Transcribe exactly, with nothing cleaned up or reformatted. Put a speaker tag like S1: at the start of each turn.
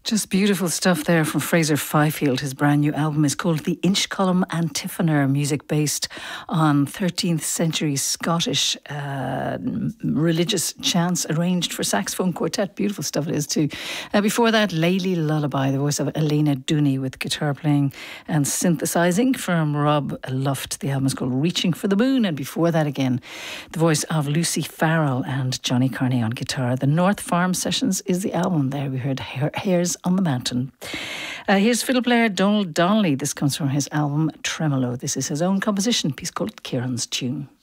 S1: Just beautiful stuff there from Fraser Fifield. His brand new album is called The Inchcolm Antiphonor, music based on thirteenth century Scottish uh, religious chants arranged for saxophone quartet. Beautiful stuff it is too. Uh, before that, Layli Lullaby, the voice of Elena Dooney with guitar playing and synthesising from Rob Luft. The album is called Reaching for the Moon. And before that again, the voice of Lucy Farrell and Johnny Carney on guitar. The North Farm Sessions is the album there. We heard Hairs on the Mountain. Uh, here's fiddle player Donald Donnelly. This comes from his album Tremolo. This is his own composition, a piece called Kieran's Tune.